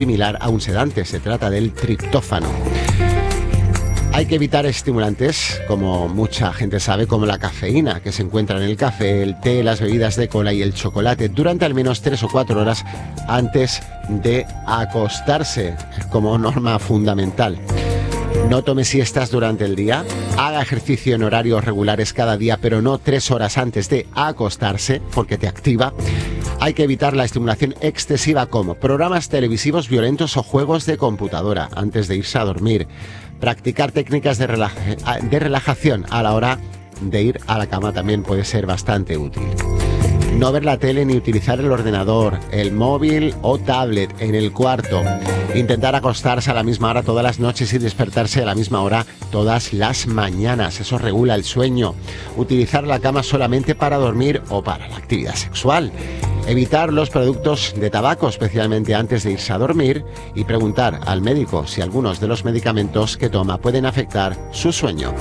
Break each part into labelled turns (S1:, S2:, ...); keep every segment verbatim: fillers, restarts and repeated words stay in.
S1: similar a un sedante, se trata del triptófano. Hay que evitar estimulantes, como mucha gente sabe, como la cafeína, que se encuentra en el café, el té, las bebidas de cola y el chocolate, durante al menos tres o cuatro horas antes de acostarse, como norma fundamental. No tome siestas durante el día, haga ejercicio en horarios regulares cada día, pero no tres horas antes de acostarse, porque te activa. Hay que evitar la estimulación excesiva como programas televisivos violentos o juegos de computadora antes de irse a dormir. Practicar técnicas de, relaja- de relajación a la hora de ir a la cama también puede ser bastante útil. No ver la tele ni utilizar el ordenador, el móvil o tablet en el cuarto. Intentar acostarse a la misma hora todas las noches y despertarse a la misma hora todas las mañanas. Eso regula el sueño. Utilizar la cama solamente para dormir o para la actividad sexual. Evitar los productos de tabaco, especialmente antes de irse a dormir, y preguntar al médico si algunos de los medicamentos que toma pueden afectar su sueño.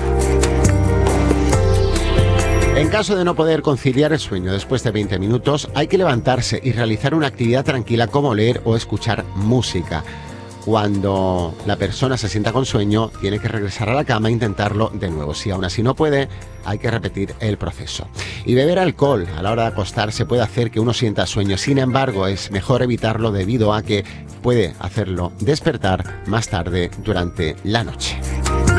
S1: En caso de no poder conciliar el sueño después de veinte minutos, hay que levantarse y realizar una actividad tranquila como leer o escuchar música. Cuando la persona se sienta con sueño, tiene que regresar a la cama e intentarlo de nuevo. Si aún así no puede, hay que repetir el proceso. Y beber alcohol a la hora de acostarse puede hacer que uno sienta sueño. Sin embargo, es mejor evitarlo debido a que puede hacerlo despertar más tarde durante la noche.